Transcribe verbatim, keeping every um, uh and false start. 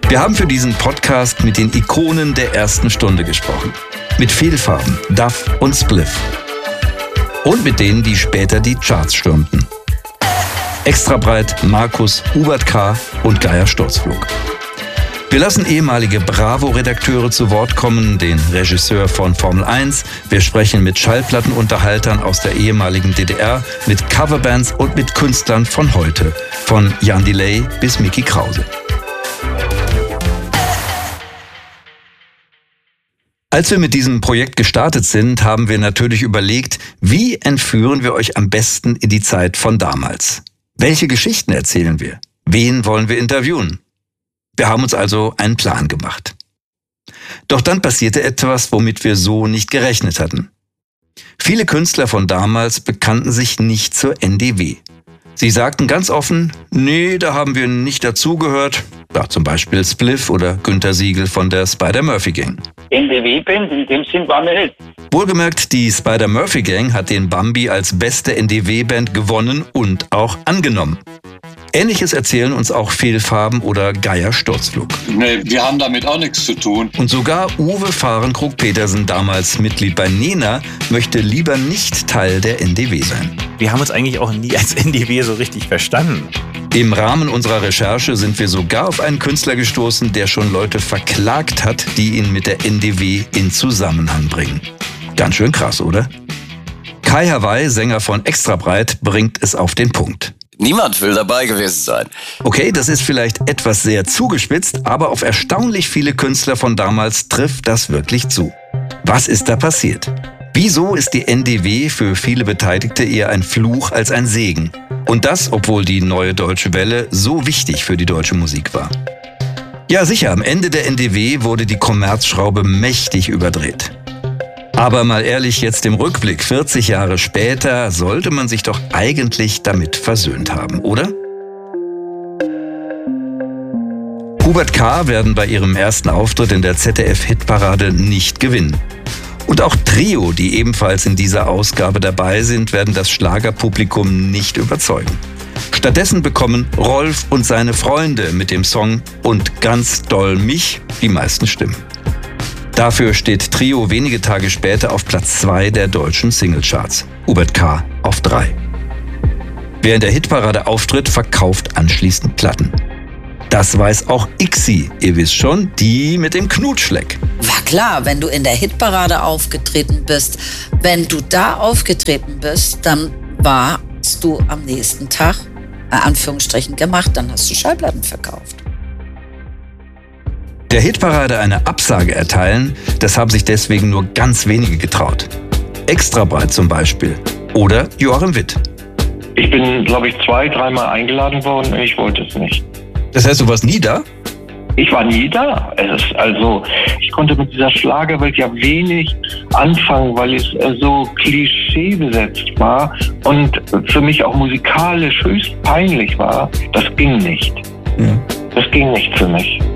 Wir haben für diesen Podcast mit den Ikonen der ersten Stunde gesprochen. Mit Fehlfarben, Duff und Spliff. Und mit denen, die später die Charts stürmten. Extrabreit, Markus, Hubert K. und Geier Sturzflug. Wir lassen ehemalige Bravo-Redakteure zu Wort kommen, den Regisseur von Formel eins. Wir sprechen mit Schallplattenunterhaltern aus der ehemaligen D D R, mit Coverbands und mit Künstlern von heute. Von Jan Delay bis Mickey Krause. Als wir mit diesem Projekt gestartet sind, haben wir natürlich überlegt, wie entführen wir euch am besten in die Zeit von damals? Welche Geschichten erzählen wir? Wen wollen wir interviewen? Wir haben uns also einen Plan gemacht. Doch dann passierte etwas, womit wir so nicht gerechnet hatten. Viele Künstler von damals bekannten sich nicht zur N D W. Sie sagten ganz offen, nee, da haben wir nicht dazugehört. Ja, zum Beispiel Spliff oder Günter Siegel von der Spider-Murphy-Gang. N D W-Band, in dem Sinn war mir nicht. Wohlgemerkt, die Spider-Murphy-Gang hat den Bambi als beste N D W-Band gewonnen und auch angenommen. Ähnliches erzählen uns auch Fehlfarben oder Geier Sturzflug. Nee, wir haben damit auch nichts zu tun. Und sogar Uwe Fahrenkrug-Petersen, damals Mitglied bei Nena, möchte lieber nicht Teil der N D W sein. Wir haben uns eigentlich auch nie als N D W so richtig verstanden. Im Rahmen unserer Recherche sind wir sogar auf einen Künstler gestoßen, der schon Leute verklagt hat, die ihn mit der N D W in Zusammenhang bringen. Ganz schön krass, oder? Kai Hawaii, Sänger von Extrabreit, bringt es auf den Punkt. Niemand will dabei gewesen sein. Okay, das ist vielleicht etwas sehr zugespitzt, aber auf erstaunlich viele Künstler von damals trifft das wirklich zu. Was ist da passiert? Wieso ist die N D W für viele Beteiligte eher ein Fluch als ein Segen? Und das, obwohl die Neue Deutsche Welle so wichtig für die deutsche Musik war. Ja sicher, am Ende der N D W wurde die Kommerzschraube mächtig überdreht. Aber mal ehrlich, jetzt im Rückblick, vierzig Jahre später, sollte man sich doch eigentlich damit versöhnt haben, oder? Hubert K. werden bei ihrem ersten Auftritt in der Z D F-Hitparade nicht gewinnen. Und auch Trio, die ebenfalls in dieser Ausgabe dabei sind, werden das Schlagerpublikum nicht überzeugen. Stattdessen bekommen Rolf und seine Freunde mit dem Song "Und ganz doll mich" die meisten Stimmen. Dafür steht Trio wenige Tage später auf Platz zwei der deutschen Singlecharts. Hubert K. auf drei. Wer in der Hitparade auftritt, verkauft anschließend Platten. Das weiß auch Ixi, ihr wisst schon, die mit dem Knutschleck. War klar, wenn du in der Hitparade aufgetreten bist, wenn du da aufgetreten bist, dann warst du am nächsten Tag, in Anführungsstrichen, gemacht, dann hast du Schallplatten verkauft. Der Hitparade eine Absage erteilen, das haben sich deswegen nur ganz wenige getraut. Extrabreit zum Beispiel. Oder Joachim Witt. Ich bin, glaube ich, zwei, dreimal eingeladen worden und ich wollte es nicht. Das heißt, du warst nie da? Ich war nie da. Es ist also, ich konnte mit dieser Schlagerwelt ja wenig anfangen, weil es so klischeebesetzt war und für mich auch musikalisch höchst peinlich war. Das ging nicht. Ja. Das ging nicht für mich.